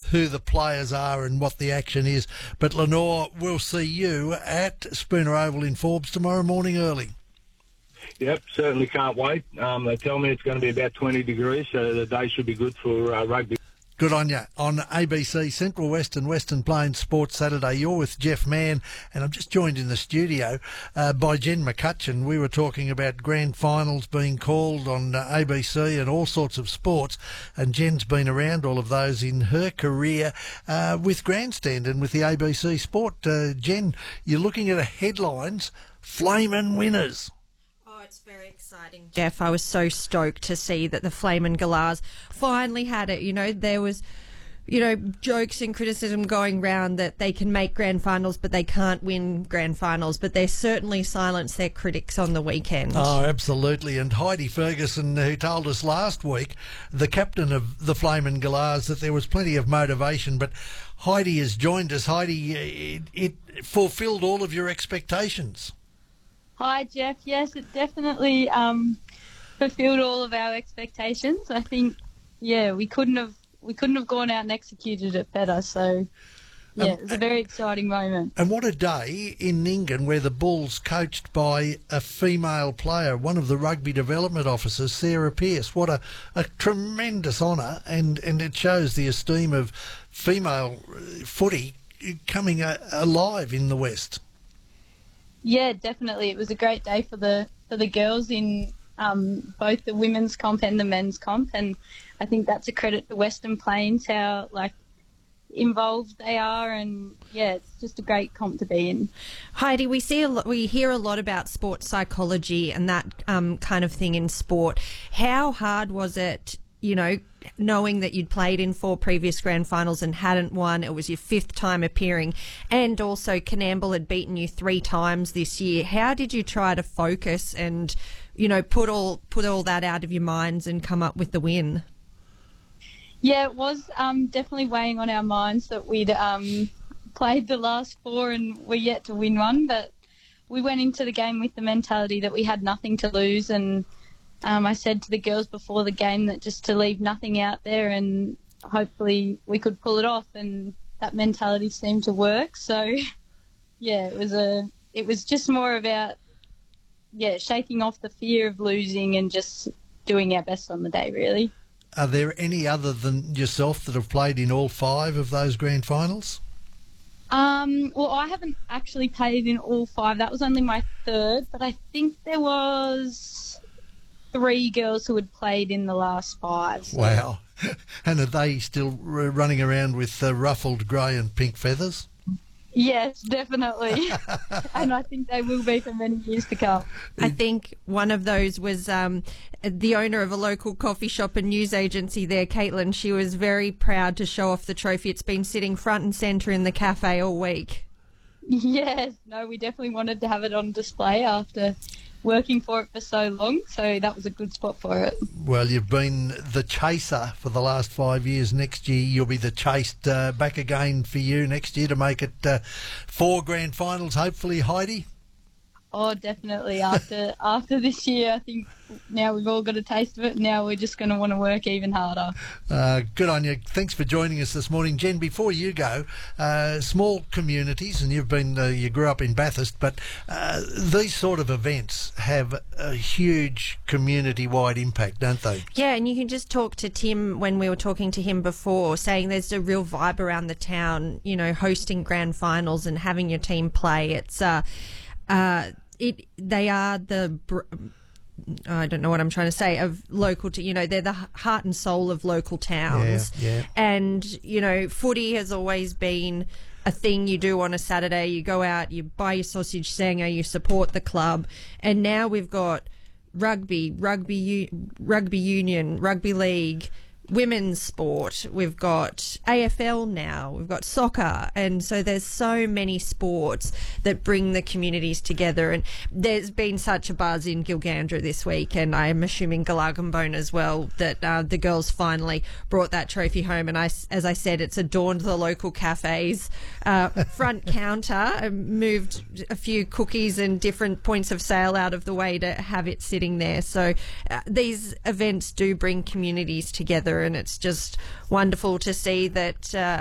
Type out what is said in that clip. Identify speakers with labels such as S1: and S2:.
S1: who the players are and what the action is. But Lenore, we'll see you at Spooner Oval in Forbes tomorrow morning early.
S2: Yep, certainly can't wait. They tell me it's going to be about 20 degrees, so the day should be good for rugby.
S1: Good on you. On ABC Central West and Western Plains Sports Saturday, you're with Jeff Mann, and I'm just joined in the studio by Jen McCutcheon. We were talking about grand finals being called on ABC and all sorts of sports, and Jen's been around all of those in her career with Grandstand and with the ABC Sport. Jen, you're looking at a headlines, Flamin' winners.
S3: It's very exciting, Jeff. I was so stoked to see that the Flamin' Galahs finally had it. You know, there was, jokes and criticism going round that they can make grand finals, but they can't win grand finals. But they certainly silenced their critics on the weekend.
S1: Oh, absolutely. And Heidi Ferguson, who told us last week, the captain of the Flamin' Galahs, that there was plenty of motivation. But Heidi has joined us. Heidi, it fulfilled all of your expectations.
S4: Hi, Jeff. Yes, it definitely fulfilled all of our expectations. I think, we couldn't have gone out and executed it better. So, it was a very exciting moment.
S1: And what a day in Nyngan, where the Bulls coached by a female player, one of the rugby development officers, Sarah Pearce. What a tremendous honour, and it shows the esteem of female footy coming alive in the West.
S4: Yeah, definitely. It was a great day for the girls in both the women's comp and the men's comp, and I think that's a credit to Western Plains, how involved they are, and it's just a great comp to be in.
S3: Heidi, we hear a lot about sports psychology and that kind of thing in sport. How hard was it, knowing that you'd played in 4 previous grand finals and hadn't won? It was your 5th time appearing, and also Coonamble had beaten you 3 times this year. How did you try to focus and, put all that out of your minds and come up with the win?
S4: Yeah, it was definitely weighing on our minds that we'd played the last 4 and we're yet to win one, but we went into the game with the mentality that we had nothing to lose, and I said to the girls before the game that just to leave nothing out there, and hopefully we could pull it off, and that mentality seemed to work. So, it was just more about, shaking off the fear of losing and just doing our best on the day, really.
S1: Are there any other than yourself that have played in all 5 of those grand finals?
S4: Well, I haven't actually played in all 5. That was only my 3rd, but I think there was 3 girls who had played in the last 5. So.
S1: Wow. And are they still running around with ruffled grey and pink feathers?
S4: Yes, definitely. And I think they will be for many years to come.
S3: I think one of those was the owner of a local coffee shop and news agency there, Caitlin. She was very proud to show off the trophy. It's been sitting front and centre in the cafe all week.
S4: Yes, no, we definitely wanted to have it on display after working for it for so long, so that was a good spot for it.
S1: Well, you've been the chaser for the last 5 years. Next year you'll be the chased back again for you next year to make it 4 grand finals, hopefully, Heidi.
S4: Oh, definitely. After this year, I think now we've all got a taste of it. Now we're just going to want to work even harder.
S1: Good on you. Thanks for joining us this morning. Jen, before you go, small communities, and you grew up in Bathurst, but these sort of events have a huge community-wide impact, don't they?
S3: Yeah, and you can just talk to Tim when we were talking to him before, saying there's a real vibe around the town, hosting grand finals and having your team play. It's they are the I don't know what I'm trying to say, of local, they're the heart and soul of local towns.
S1: Yeah.
S3: And, footy has always been a thing you do on a Saturday. You go out, you buy your sausage sanger, you support the club. And now we've got rugby union, rugby league, women's sport, we've got AFL now, we've got soccer, and so there's so many sports that bring the communities together. And there's been such a buzz in Gilgandra this week, and I'm assuming Galagambone as well, that the girls finally brought that trophy home. And as I said, it's adorned the local cafes front counter, moved a few cookies and different points of sale out of the way to have it sitting there. So these events do bring communities together, and it's just wonderful to see that